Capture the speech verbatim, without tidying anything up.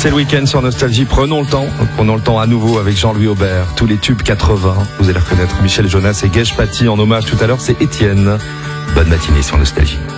C'est le week-end sur Nostalgie. Prenons le temps. Prenons le temps à nouveau avec Jean-Louis Aubert. Tous les tubes quatre-vingts. Vous allez reconnaître Michel Jonas et Gage Paty en hommage tout à l'heure. C'est Étienne. Bonne matinée sur Nostalgie.